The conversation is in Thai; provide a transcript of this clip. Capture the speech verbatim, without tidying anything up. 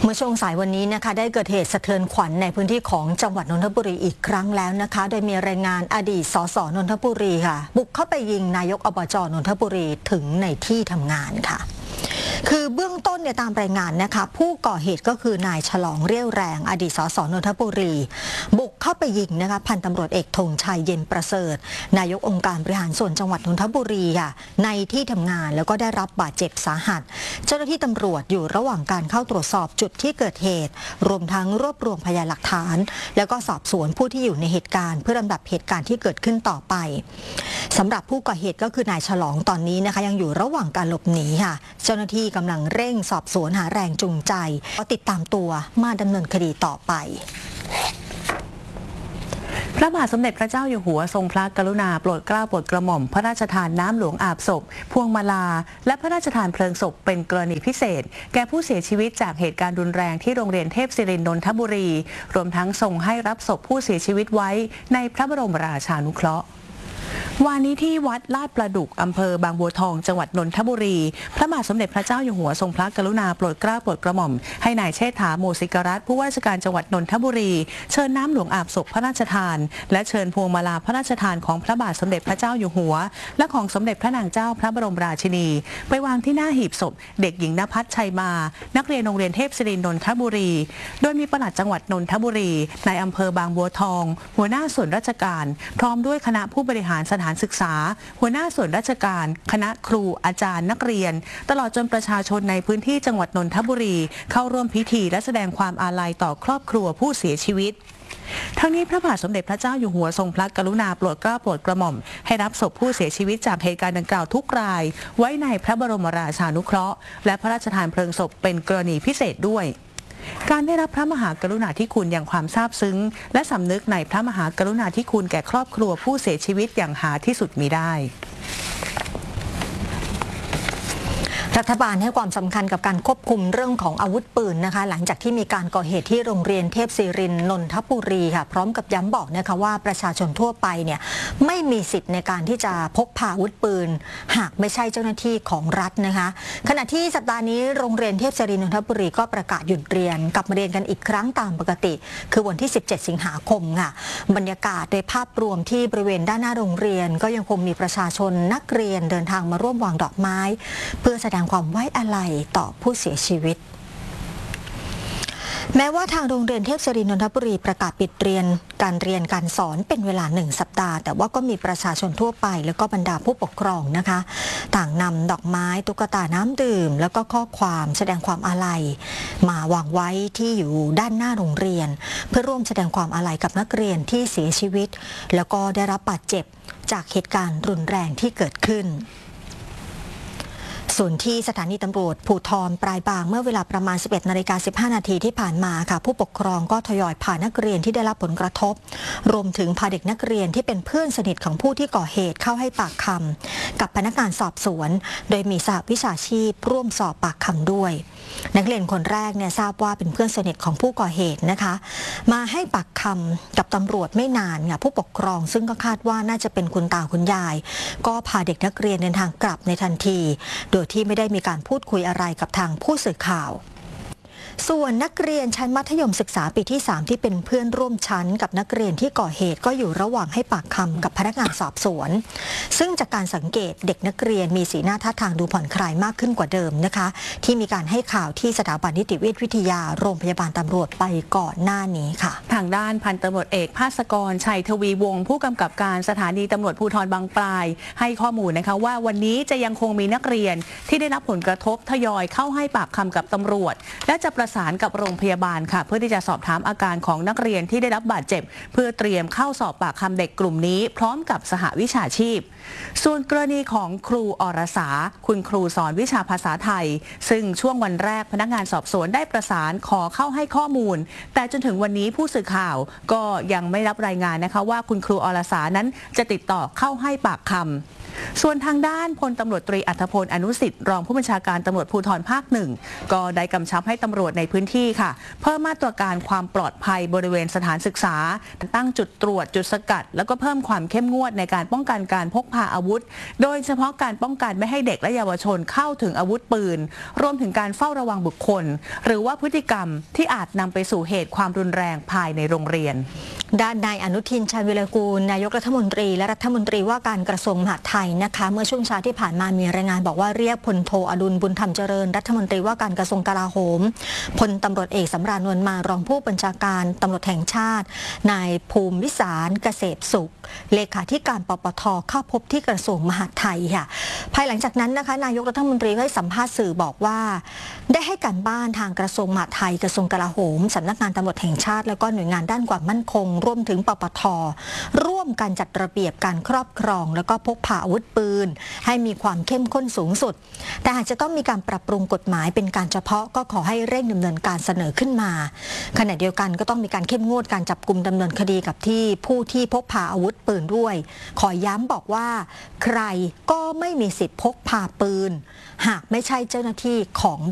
เมื่อช่วงสายวันนี้นะคะได้เกิดเหตุสะเทือนขวัญในพื้นที่ของจังหวัดนนทบุรีอีกครั้งแล้วนะคะโดยมีรายงานอดีตสสนนทบุรีค่ะบุกเข้าไปยิงนายกอบจนนทบุรีถึงในที่ทำงานค่ะคือเบื้องต้นเนี่ยตามรายงานนะคะผู้ก่อเหตุก็คือนายฉลองเรี่ยวแรงอดีตสสนนทบุรีบุกเข้าไปยิงนะคะพันตำรวจเอกธงชัยเย็นประเสริฐนายกองค์การบริหารส่วนจังหวัดนนทบุรีค่ะในที่ทำงานแล้วก็ได้รับบาดเจ็บสาหัสเจ้าหน้าที่ตำรวจอยู่ระหว่างการเข้าตรวจสอบจุดที่เกิดเหตุรวมทั้งรวบรวมพยานหลักฐานแล้วก็สอบสวนผู้ที่อยู่ในเหตุการณ์เพื่อลำดับเหตุการณ์ที่เกิดขึ้นต่อไปสำหรับผู้ก่อเหตุก็คือนายฉลองตอนนี้นะคะยังอยู่ระหว่างการหลบหนีค่ะเจ้าหน้าที่กำลังเร่งสอบสวนหาแรงจูงใจก็ติดตามตัวมาดำเนินคดีต่อไปพระบาทสมเด็จพระเจ้าอยู่หัวทรงพระกรุณาโปรดเกล้าโปรดกระหม่อมพระราชทานน้ำหลวงอาบศพพวงมาลาและพระราชทานเพลิงศพเป็นกรณีพิเศษแก่ผู้เสียชีวิตจากเหตุการณ์รุนแรงที่โรงเรียนเทพศิรินทร์นนทบุรีรวมทั้งทรงให้รับศพผู้เสียชีวิตไว้ในพระบรมราชานุเคราะห์วานนี้ที่วัดลาดประดุกอำเภอบางบัวทองจังหวัดนนทบุรีพระบาทสมเด็จพระเจ้าอยู่หัวทรงพระกรุณาโปรดเกล้าโปรดกระหม่อมให้นายเชษฐาโมสิกรัตน์ผู้ว่าราชการจังหวัดนนทบุรีเชิญน้ำหลวงอาบศพพระราชทานและเชิญพวงมาลาพระราชทานของพระบาทสมเด็จพระเจ้าอยู่หัวและของสมเด็จพระนางเจ้าพระบรมราชินีไปวางที่หน้าหีบศพเด็กหญิงณภัสชัยมานักเรียนโรงเรียนเทพศิรินทร์นนทบุรีโดยมีปลัดจังหวัดนนทบุรีนายอำเภอบางบัวทองหัวหน้าส่วนราชการพร้อมด้วยคณะผู้บริหารสถานศึกษาหัวหน้าส่วนราชการคณะครูอาจารย์นักเรียนตลอดจนประชาชนในพื้นที่จังหวัดนนทบุรีเข้าร่วมพิธีและแสดงความอาลัยต่อครอบครัวผู้เสียชีวิตทั้งนี้พระบาทสมเด็จพระเจ้าอยู่หัวทรงพระกรุณาโปรดเกล้าโปรดกระหม่อมให้รับศพผู้เสียชีวิตจากเหตุการณ์ดังกล่าวทุกรายไว้ในพระบรมราชานุเคราะห์และพระราชทานเพลิงศพเป็นกรณีพิเศษด้วยการได้รับพระมหากรุณาธิคุณอย่างความซาบซึ้งและสำนึกในพระมหากรุณาธิคุณแก่ครอบครัวผู้เสียชีวิตอย่างหาที่สุดมิได้รัฐบาลให้ความสำคัญกับการควบคุมเรื่องของอาวุธปืนนะคะหลังจากที่มีการก่อเหตุที่โรงเรียนเทพศิรินทร์นนทบุรีค่ะพร้อมกับย้ำบอกนะคะว่าประชาชนทั่วไปเนี่ยไม่มีสิทธิ์ในการที่จะพกพาอาวุธปืนหากไม่ใช่เจ้าหน้าที่ของรัฐนะคะขณะที่สัปดาห์นี้โรงเรียนเทพศิรินทร์นนทบุรีก็ประกาศหยุดเรียนกลับมาเรียนกันอีกครั้งตามปกติคือวันที่สิบเจ็ดสิงหาคมค่ะบรรยากาศโดยภาพรวมที่บริเวณด้านหน้าโรงเรียนก็ยังคงมีประชาชนนักเรียนเดินทางมาร่วมวางดอกไม้เพื่อแสดงความไว้อาลัยต่อผู้เสียชีวิตแม้ว่าทางโรงเรียนเทพศิรินทร์นนทบุรีประกาศปิดเรียนการเรียนการสอนเป็นเวลาหนึ่งสัปดาห์แต่ว่าก็มีประชาชนทั่วไปแล้วก็บรรดาผู้ปกครองนะคะต่างนำดอกไม้ตุ๊กตาน้ำดื่มแล้วก็ข้อความแสดงความอาลัยมาวางไว้ที่อยู่ด้านหน้าโรงเรียนเพื่อร่วมแสดงความอาลัยกับนักเรียนที่เสียชีวิตแล้วก็ได้รับบาดเจ็บจากเหตุการณ์รุนแรงที่เกิดขึ้นส่วนที่สถานีตำรวจภูธรปลายบางเมื่อเวลาประมาณ สิบเอ็ดนาฬิกาสิบห้านาทีที่ผ่านมาค่ะผู้ปกครองก็ทยอยพานักเรียนที่ได้รับผลกระทบรวมถึงพาเด็กนักเรียนที่เป็นเพื่อนสนิทของผู้ที่ก่อเหตุเข้าให้ปากคำกับพนักงานสอบสวนโดยมีสหวิชาชีพร่วมสอบปากคำด้วยนักเรียนคนแรกเนี่ยทราบว่าเป็นเพื่อนสนิทของผู้ก่อเหตุนะคะมาให้ปากคำกับตำรวจไม่นานค่ะผู้ปกครองซึ่งก็คาดว่าน่าจะเป็นคุณตาคุณยายก็พาเด็กนักเรียนเดินทางกลับในทันทีโดยที่ไม่ได้มีการพูดคุยอะไรกับทางผู้สื่อข่าวส่วนนักเรียนชั้นมัธยมศึกษาปีที่สามที่เป็นเพื่อนร่วมชั้นกับนักเรียนที่ก่อเหตุก็อยู่ระหว่างให้ปากคำกับพนักงานสอบสวนซึ่งจากการสังเกตเด็กนักเรียนมีสีหน้าท่าทางดูผ่อนคลายมากขึ้นกว่าเดิมนะคะที่มีการให้ข่าวที่สถาบันนิติเวชวิทยาโรงพยาบาลตำรวจไปก่อนหน้านี้ค่ะทางด้านพันตำรวจเอกภาสกรชัยทวีวงศ์ผู้กำกับการสถานีตำรวจภูธรบางปลายให้ข้อมูลนะคะว่าวันนี้จะยังคงมีนักเรียนที่ได้รับผลกระทบทยอยเข้าให้ปากคำกับตำรวจและจะประสานกับโรงพยาบาลค่ะเพื่อที่จะสอบถามอาการของนักเรียนที่ได้รับบาดเจ็บเพื่อเตรียมเข้าสอบปากคำเด็กกลุ่มนี้พร้อมกับสหวิชาชีพส่วนกรณีของครูอรสาคุณครูสอนวิชาภาษาไทยซึ่งช่วงวันแรกพนักงานสอบสวนได้ประสานขอเข้าให้ข้อมูลแต่จนถึงวันนี้ผู้สื่อข่าวก็ยังไม่รับรายงานนะคะว่าคุณครูอรสานั้นจะติดต่อเข้าให้ปากคำส่วนทางด้านพลตำรวจตรีอัธพลอนุสิทธิ์รองผู้บัญชาการตำรวจภูธรภาคหนึ่งก็ได้กำชับให้ตำรวจในพื้นที่ค่ะเพิ่มมาตรการความปลอดภัยบริเวณสถานศึกษาตั้งจุดตรวจจุดสกัดแล้วก็เพิ่มความเข้มงวดในการป้องกันการพกพาอาวุธโดยเฉพาะการป้องกันไม่ให้เด็กและเยาวชนเข้าถึงอาวุธปืนรวมถึงการเฝ้าระวังบุคคลหรือว่าพฤติกรรมที่อาจนำไปสู่เหตุความรุนแรงภายในโรงเรียนด้านนายอนุทินชาญวิรากูลนายกรัฐมนตรีและรัฐมนตรีว่าการกระทรวงมหาดไทยนะคะเมื่อช่วงเช้าที่ผ่านมามีรายงานบอกว่าเรียกพลโทอดุลบุญธรรมเจริญรัฐมนตรีว่าการกระทรวงกลาโหมพลตำรวจเอกสำราญนวลมารองผู้บัญชาการตำรวจแห่งชาตินายภูมิวิสารเกษมสุขเลขาธิการปปทเข้าพบที่กระทรวงมหาดไทยค่ะภายหลังจากนั้นนะคะนายกรัฐมนตรีให้สัมภาษณ์สื่อบอกว่าได้ให้การบ้านทางกระทรวงมหาดไทยกระทรวงกลาโหมสำนักงานตำรวจแห่งชาติแล้วก็หน่วยงานด้านความมั่นคงรวมถึงปปทร่วมกันจัดระเบียบการครอบครองแล้วก็พกพาอาวุธปืนให้มีความเข้มข้นสูงสุดแต่หากจะต้องมีการปรับปรุงกฎหมายเป็นการเฉพาะก็ขอให้เร่งดำเนินการเสนอขึ้นมาขณะเดียวกันก็ต้องมีการเข้มงวดการจับกุมดำเนินคดีกับที่ผู้ที่พกพาอาวุธปืนด้วยขอย้ำบอกว่าใครก็ไม่มีสิทธิ์พกพาปืนหากไม่ใช่เจ้าหน้าที่ของ